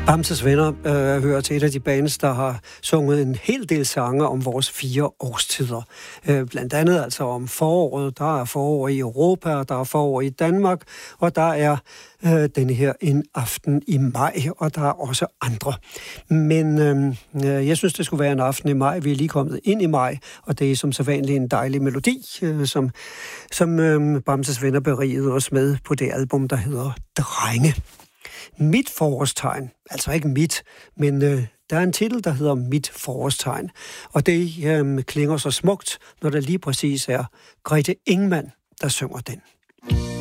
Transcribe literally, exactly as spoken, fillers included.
Bamses Venner øh, hører til et af de bands, der har sunget en hel del sange om vores fire årstider. Øh, blandt andet altså om foråret. Der er forår i Europa, og der er forår i Danmark, og der er øh, denne her En aften i maj, og der er også andre. Men øh, jeg synes, det skulle være en aften i maj. Vi er lige kommet ind i maj, og det er som sædvanligt en dejlig melodi, øh, som, som øh, Bamses Venner berigede os med på det album, der hedder Drenge. Mit forårstegn, altså ikke mit, men øh, der er en titel, der hedder Mit forårstegn. Og det øh, klinger så smukt, når det lige præcis er Grete Ingmann, der synger den.